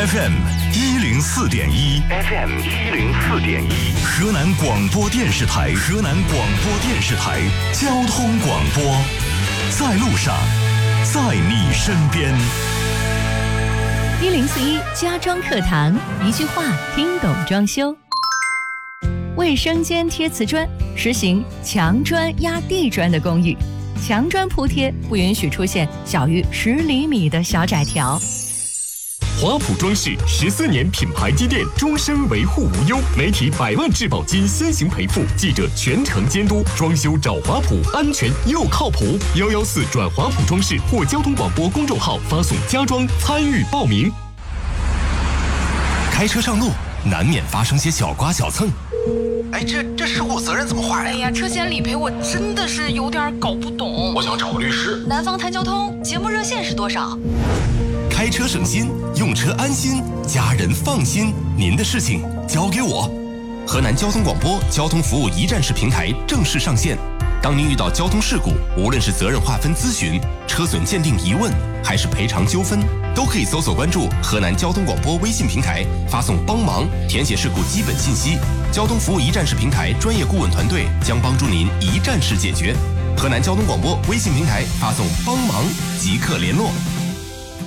FM104.1，河南广播电视台交通广播，在路上，在你身边。 1041家装课堂，一句话听懂装修。卫生间贴瓷砖，实行墙砖压地砖的公寓，墙砖铺贴不允许出现小于10厘米的小窄条。 华普装饰14年品牌积淀，终身维护无忧，媒体100万质保金先行赔付，记者全程监督，装修找华普，安全又靠谱。114转华普装饰或交通广播公众号发送家装参与报名。 开车上路难免发生些小刮小蹭， 哎，这事故责任怎么划呀？ 哎呀，车险理赔我真的是有点搞不懂。 我想找个律师。 南方谈交通节目热线是多少？ 开车省心，用车安心，家人放心，您的事情交给我。河南交通广播交通服务一站式平台正式上线。当您遇到交通事故，无论是责任划分咨询、车损鉴定疑问，还是赔偿纠纷，都可以搜索关注河南交通广播微信平台，发送帮忙，填写事故基本信息。交通服务一站式平台专业顾问团队将帮助您一站式解决。河南交通广播微信平台发送帮忙即刻联络。